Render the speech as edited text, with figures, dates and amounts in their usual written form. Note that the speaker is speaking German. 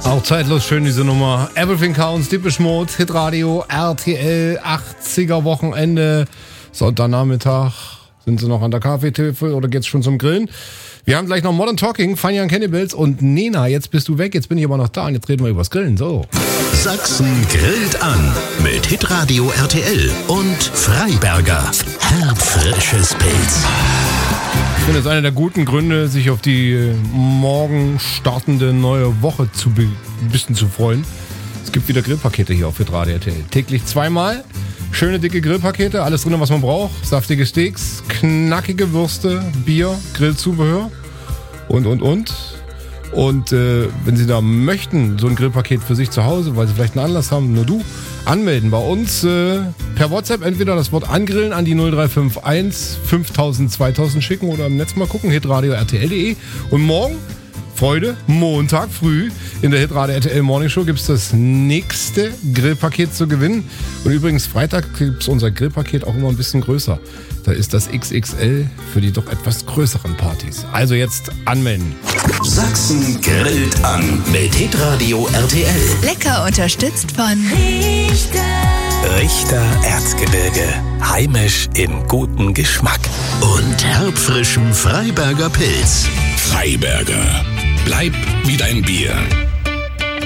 Auch zeitlos schön diese Nummer. Everything Counts, Depeche Mode, Hitradio, RTL, 80er Wochenende, Sonntagnachmittag. Sind Sie noch an der Kaffeetafel oder geht's schon zum Grillen? Wir haben gleich noch Modern Talking, Funny and Cannibals und Nena, jetzt bist du weg, jetzt bin ich aber noch da und jetzt reden wir übers Grillen, so. Sachsen grillt an mit Hitradio RTL und Freiberger. Herbfrisches Pilz. Ich finde, das ist einer der guten Gründe, sich auf die morgen startende neue Woche ein bisschen zu freuen. Es gibt wieder Grillpakete hier auf Hitradio RTL. Täglich zweimal. Schöne dicke Grillpakete, alles drin, was man braucht. Saftige Steaks, knackige Würste, Bier, Grillzubehör und. Und wenn Sie da möchten, so ein Grillpaket für sich zu Hause, weil Sie vielleicht einen Anlass haben, nur du, anmelden bei uns per WhatsApp entweder das Wort angrillen an die 0351 5000 2000 schicken oder im Netz mal gucken, hitradio rtl.de. Und morgen, Freude, Montag früh in der Hitradio RTL Morning Show gibt es das nächste Grillpaket zu gewinnen. Und übrigens, Freitag gibt es unser Grillpaket auch immer ein bisschen größer. Da ist das XXL für die doch etwas größeren Partys. Also jetzt anmelden. Sachsen grillt an mit Hitradio RTL. Lecker unterstützt von Richter Erzgebirge. Heimisch im guten Geschmack. Und herbfrischem Freiberger Pilz. Freiberger. Bleib wie dein Bier.